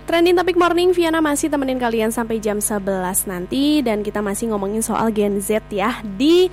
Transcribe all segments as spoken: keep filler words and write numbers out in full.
Trending Topic Morning, Viana masih temenin kalian sampai jam sebelas nanti. Dan kita masih ngomongin soal Gen Z ya di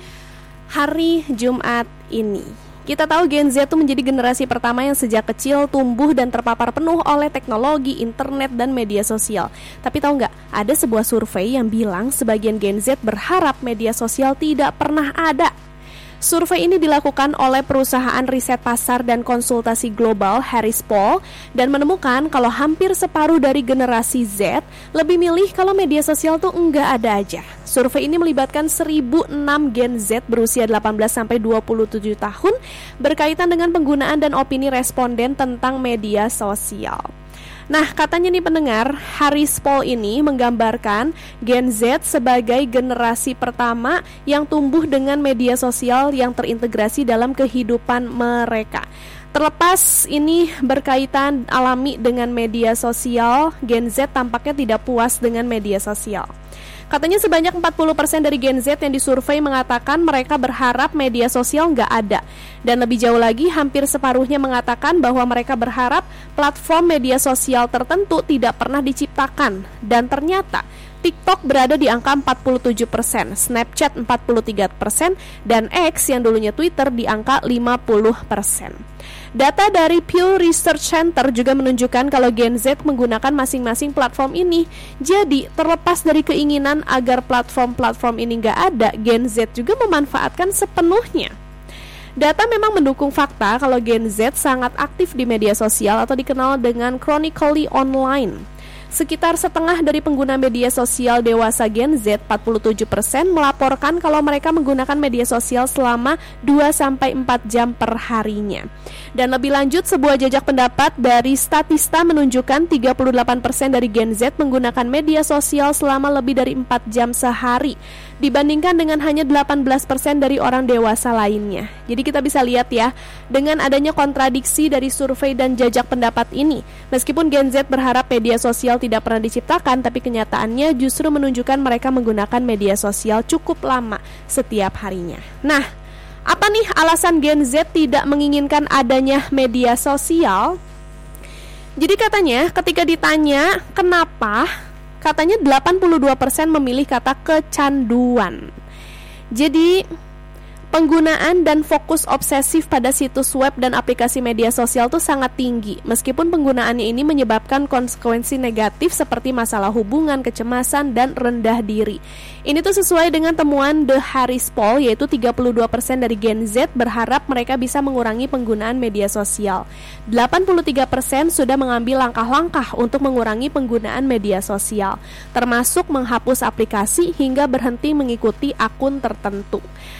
hari Jumat ini. Kita tahu Gen Z itu menjadi generasi pertama yang sejak kecil tumbuh dan terpapar penuh oleh teknologi, internet, dan media sosial. Tapi tahu nggak, ada sebuah survei yang bilang sebagian Gen Z berharap media sosial tidak pernah ada. Survei ini dilakukan oleh perusahaan riset pasar dan konsultasi global Harris Poll dan menemukan kalau hampir separuh dari generasi Z lebih milih kalau media sosial tuh enggak ada aja. Survei ini melibatkan seribu enam Gen Z berusia delapan belas sampai dua puluh tujuh tahun berkaitan dengan penggunaan dan opini responden tentang media sosial. Nah, katanya nih pendengar, Harris Poll ini menggambarkan Gen Z sebagai generasi pertama yang tumbuh dengan media sosial yang terintegrasi dalam kehidupan mereka. Terlepas ini berkaitan alami dengan media sosial, Gen Z tampaknya tidak puas dengan media sosial. Katanya sebanyak empat puluh persen dari Gen Z yang disurvei mengatakan mereka berharap media sosial nggak ada. Dan lebih jauh lagi, hampir separuhnya mengatakan bahwa mereka berharap platform media sosial tertentu tidak pernah diciptakan. Dan ternyata TikTok berada di angka empat puluh tujuh persen, Snapchat empat puluh tiga persen, dan X yang dulunya Twitter di angka lima puluh persen. Data dari Pew Research Center juga menunjukkan kalau Gen Z menggunakan masing-masing platform ini. Jadi, terlepas dari keinginan agar platform-platform ini nggak ada, Gen Z juga memanfaatkan sepenuhnya. Data memang mendukung fakta kalau Gen Z sangat aktif di media sosial atau dikenal dengan chronically online. Sekitar setengah dari pengguna media sosial dewasa Gen Z, empat puluh tujuh persen, melaporkan kalau mereka menggunakan media sosial selama dua sampai empat jam per harinya. Dan lebih lanjut, sebuah jajak pendapat dari Statista menunjukkan tiga puluh delapan persen dari Gen Z menggunakan media sosial selama lebih dari empat jam sehari, dibandingkan dengan hanya delapan belas persen dari orang dewasa lainnya. Jadi kita bisa lihat ya, dengan adanya kontradiksi dari survei dan jajak pendapat ini, meskipun Gen Z berharap media sosial tidak pernah diciptakan, tapi kenyataannya justru menunjukkan mereka menggunakan media sosial cukup lama setiap harinya. Nah, apa nih alasan Gen Z tidak menginginkan adanya media sosial? Jadi katanya ketika ditanya kenapa, katanya delapan puluh dua persen memilih kata kecanduan. Jadi penggunaan dan fokus obsesif pada situs web dan aplikasi media sosial itu sangat tinggi, meskipun penggunaannya ini menyebabkan konsekuensi negatif seperti masalah hubungan, kecemasan, dan rendah diri. Ini tuh sesuai dengan temuan The Harris Poll, yaitu tiga puluh dua persen dari Gen Z berharap mereka bisa mengurangi penggunaan media sosial. delapan puluh tiga persen sudah mengambil langkah-langkah untuk mengurangi penggunaan media sosial, termasuk menghapus aplikasi hingga berhenti mengikuti akun tertentu.